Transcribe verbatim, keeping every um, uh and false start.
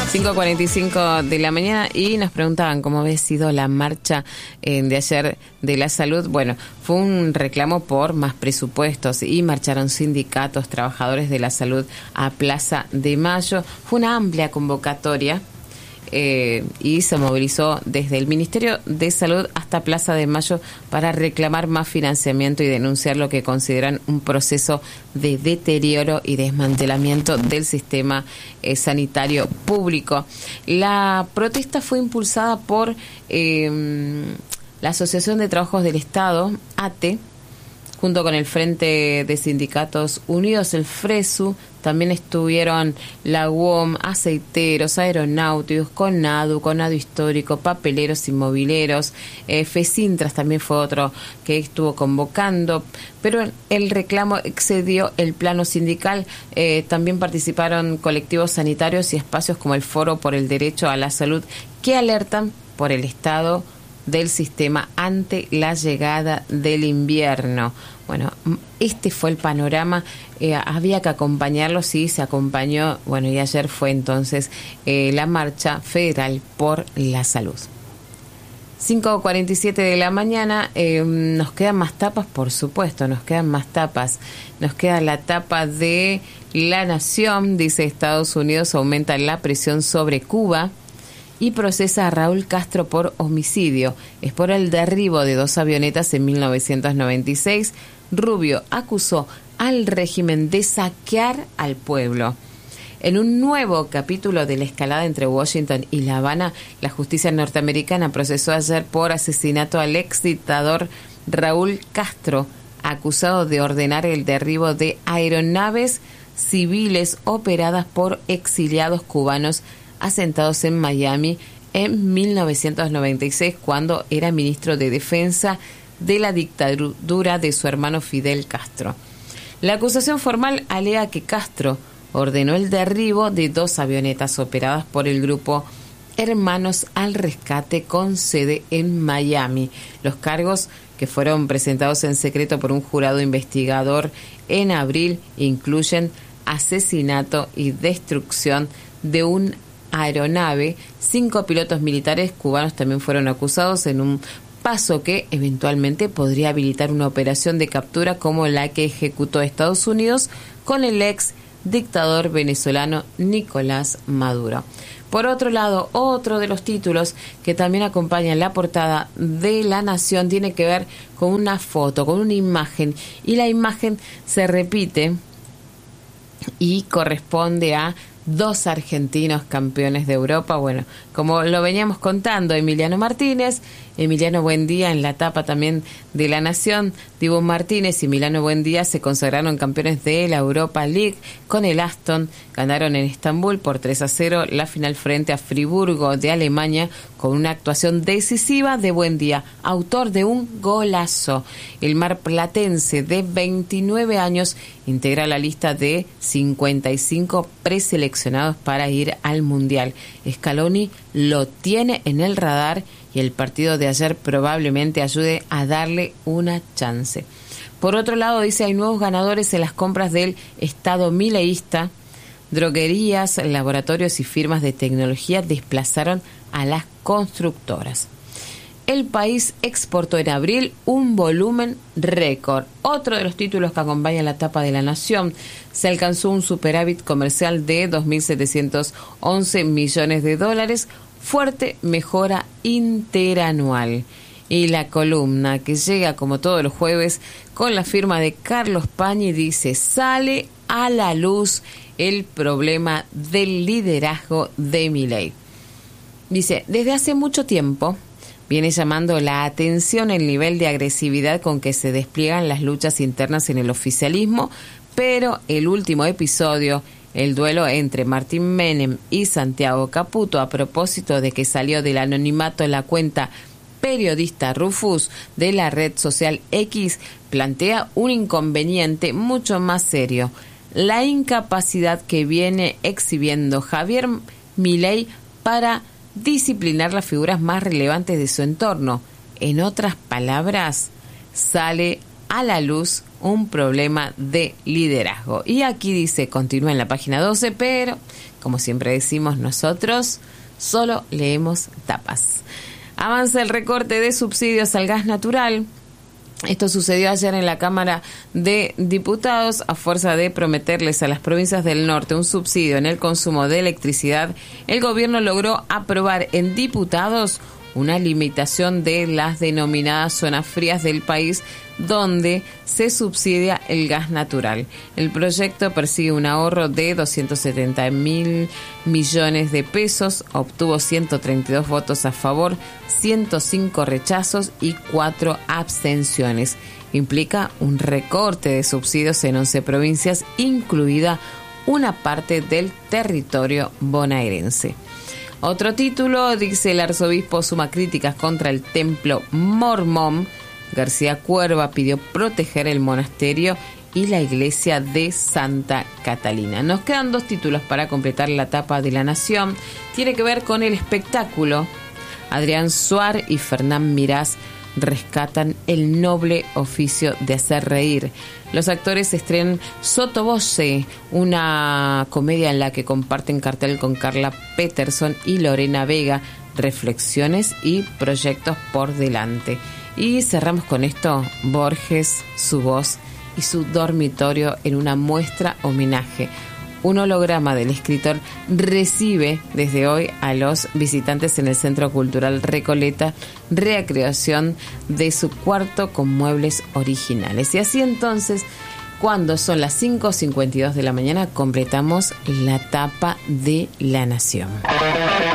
cinco cuarenta y cinco de la mañana y nos preguntaban cómo había sido la marcha eh, de ayer de la salud. Bueno, fue un reclamo por más presupuestos y marcharon sindicatos, trabajadores de la salud a Plaza de Mayo. Fue una amplia convocatoria. Eh, y se movilizó desde el Ministerio de Salud hasta Plaza de Mayo para reclamar más financiamiento y denunciar lo que consideran un proceso de deterioro y desmantelamiento del sistema eh, sanitario público. La protesta fue impulsada por eh, la Asociación de Trabajos del Estado, A T E, junto con el Frente de Sindicatos Unidos, el FRESU. También estuvieron la U O M, aceiteros, aeronáuticos, CONADU, CONADU Histórico, papeleros y mobileros, eh, FESINTRAS también fue otro que estuvo convocando, pero el reclamo excedió el plano sindical. Eh, también participaron colectivos sanitarios y espacios como el Foro por el Derecho a la Salud, que alertan por el estado del sistema ante la llegada del invierno. Bueno, este fue el panorama. Eh, había que acompañarlo, sí, se acompañó. Bueno, y ayer fue entonces eh, la marcha federal por la salud. cinco cuarenta y siete de la mañana, eh, nos quedan más tapas, por supuesto, nos quedan más tapas. Nos queda la tapa de La Nación, dice Estados Unidos aumenta la presión sobre Cuba y procesa a Raúl Castro por homicidio. Es por el derribo de dos avionetas en mil novecientos noventa y seis. Rubio acusó al régimen de saquear al pueblo. En un nuevo capítulo de la escalada entre Washington y La Habana, la justicia norteamericana procesó ayer por asesinato al ex dictador Raúl Castro, acusado de ordenar el derribo de aeronaves civiles operadas por exiliados cubanos asentados en Miami en mil novecientos noventa y seis, cuando era ministro de Defensa de la dictadura de su hermano Fidel Castro. La acusación formal alega que Castro ordenó el derribo de dos avionetas operadas por el grupo Hermanos al Rescate con sede en Miami. Los cargos, que fueron presentados en secreto por un jurado investigador en abril, incluyen asesinato y destrucción de un aeronave. Cinco pilotos militares cubanos también fueron acusados en un paso que eventualmente podría habilitar una operación de captura como la que ejecutó Estados Unidos con el ex dictador venezolano Nicolás Maduro. Por otro lado, otro de los títulos que también acompañan la portada de La Nación tiene que ver con una foto, con una imagen, y la imagen se repite y corresponde a dos argentinos campeones de Europa. Bueno, como lo veníamos contando, Emiliano Martínez, Emiliano Buendía en la tapa también de La Nación, Dibu Martínez y Emiliano Buendía se consagraron campeones de la Europa League con el Aston. Ganaron en Estambul por tres a cero la final frente a Friburgo de Alemania con una actuación decisiva de Buendía, autor de un golazo. El marplatense de veintinueve años integra la lista de cincuenta y cinco preseleccionados para ir al Mundial. Scaloni lo tiene en el radar y el partido de ayer probablemente ayude a darle una chance. Por otro lado, dice, hay nuevos ganadores en las compras del Estado mileísta. Droguerías, laboratorios y firmas de tecnología desplazaron a las constructoras. El país exportó en abril un volumen récord. Otro de los títulos que acompaña la tapa de La Nación. Se alcanzó un superávit comercial de dos mil setecientos once millones de dólares, fuerte mejora interanual. Y la columna que llega como todos los jueves con la firma de Carlos Pañi dice, sale a la luz el problema del liderazgo de Milei. Dice, desde hace mucho tiempo viene llamando la atención el nivel de agresividad con que se despliegan las luchas internas en el oficialismo, pero el último episodio, el duelo entre Martín Menem y Santiago Caputo, a propósito de que salió del anonimato la cuenta periodista Rufus de la red social X, plantea un inconveniente mucho más serio: la incapacidad que viene exhibiendo Javier Milei para disciplinar las figuras más relevantes de su entorno. En otras palabras, sale a la luz un problema de liderazgo. Y aquí dice, continúa en la página doce, pero como siempre decimos nosotros, solo leemos tapas. Avanza el recorte de subsidios al gas natural. Esto sucedió ayer en la Cámara de Diputados. A fuerza de prometerles a las provincias del norte un subsidio en el consumo de electricidad, el gobierno logró aprobar en diputados una limitación de las denominadas zonas frías del país donde se subsidia el gas natural. El proyecto persigue un ahorro de doscientos setenta mil millones de pesos, obtuvo ciento treinta y dos votos a favor, ciento cinco rechazos y cuatro abstenciones. Implica un recorte de subsidios en once provincias, incluida una parte del territorio bonaerense. Otro título dice: el arzobispo suma críticas contra el templo mormón. García Cuerva pidió proteger el monasterio y la iglesia de Santa Catalina. Nos quedan dos títulos para completar la tapa de La Nación. Tiene que ver con el espectáculo. Adrián Suar y Fernán Mirás rescatan el noble oficio de hacer reír. Los actores estrenan Sottovoce, una comedia en la que comparten cartel con Carla Peterson y Lorena Vega, reflexiones y proyectos por delante. Y cerramos con esto, Borges, su voz y su dormitorio en una muestra homenaje. Un holograma del escritor recibe desde hoy a los visitantes en el Centro Cultural Recoleta, recreación de su cuarto con muebles originales. Y así entonces, cuando son las cinco cincuenta y dos de la mañana, completamos la tapa de La Nación.